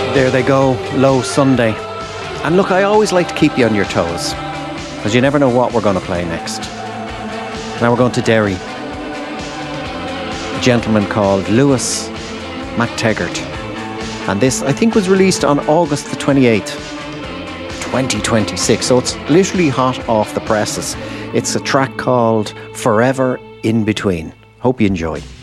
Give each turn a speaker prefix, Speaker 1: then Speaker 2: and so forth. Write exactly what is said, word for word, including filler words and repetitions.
Speaker 1: There they go, Low Sunday. And look, I always like to keep you on your toes, because you never know what we're going to play next. Now we're going to Derry. A gentleman called Lewis MacTaggart. And this, I think, was released on August the twenty-eighth, twenty twenty-six. So it's literally hot off the presses. It's a track called Forever In Between. Hope you enjoy.